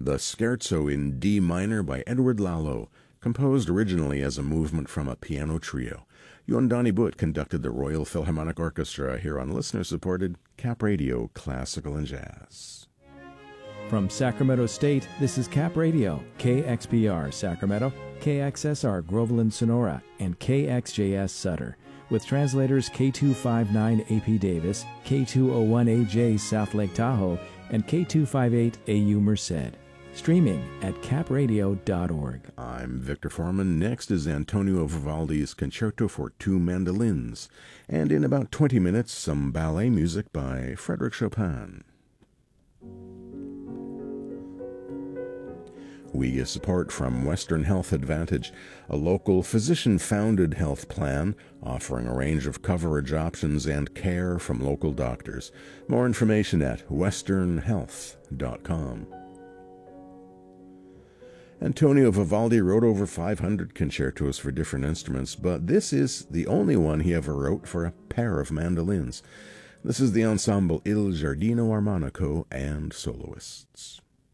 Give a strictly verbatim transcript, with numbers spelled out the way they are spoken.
the Scherzo in D minor by Edward Lalo, composed originally as a movement from a piano trio. Johann Donny Butt conducted the Royal Philharmonic Orchestra here on listener-supported Cap Radio Classical and Jazz. From Sacramento State, this is Cap Radio, K X P R Sacramento, K X S R Groveland Sonora, and K X J S Sutter, with translators K two fifty-nine A P Davis, K two oh one A J South Lake Tahoe, and K two fifty-eight A U Merced. Streaming at cap radio dot org. I'm Victor Foreman. Next is Antonio Vivaldi's Concerto for Two Mandolins. And in about twenty minutes, some ballet music by Frédéric Chopin. We get support from Western Health Advantage, a local physician-founded health plan offering a range of coverage options and care from local doctors. More information at western health dot com. Antonio Vivaldi wrote over five hundred concertos for different instruments, but this is the only one he ever wrote for a pair of mandolins. This is the ensemble Il Giardino Armonico and soloists.